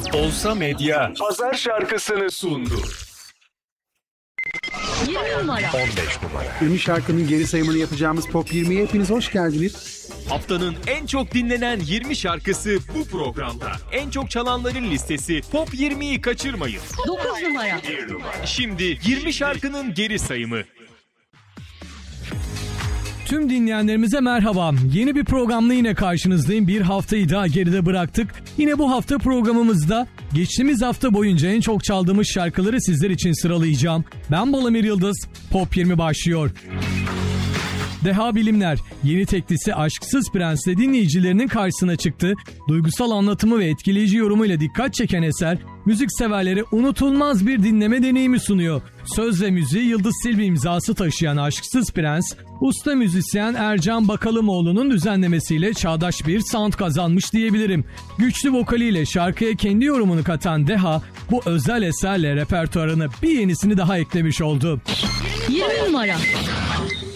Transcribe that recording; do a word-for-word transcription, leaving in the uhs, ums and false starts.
Olsa Medya Pazar şarkısını sundu. yirmi numara. on beş numara. yirmi şarkının geri sayımını yapacağımız Pop yirmiye hepiniz hoş geldiniz. Haftanın en çok dinlenen yirmi şarkısı bu programda. En çok çalanların listesi Pop yirmiyi kaçırmayın. dokuz numara. Şimdi yirmi şarkının geri sayımı. Tüm dinleyenlerimize merhaba. Yeni bir programla yine karşınızdayım. Bir haftayı daha geride bıraktık. Yine bu hafta programımızda geçtiğimiz hafta boyunca en çok çaldığımız şarkıları sizler için sıralayacağım. Ben Balamir Yıldız. Pop yirmi başlıyor. Deha Bilimler yeni teklisi Aşksız Prens'le dinleyicilerinin karşısına çıktı. Duygusal anlatımı ve etkileyici yorumuyla dikkat çeken eser, müzikseverlere unutulmaz bir dinleme deneyimi sunuyor. Söz ve müziği Yıldız Silbe imzası taşıyan Aşksız Prens, usta müzisyen Ercan Bakalımoğlu'nun düzenlemesiyle çağdaş bir sound kazanmış diyebilirim. Güçlü vokaliyle şarkıya kendi yorumunu katan Deha, bu özel eserle repertuarına bir yenisini daha eklemiş oldu. yirmi numara.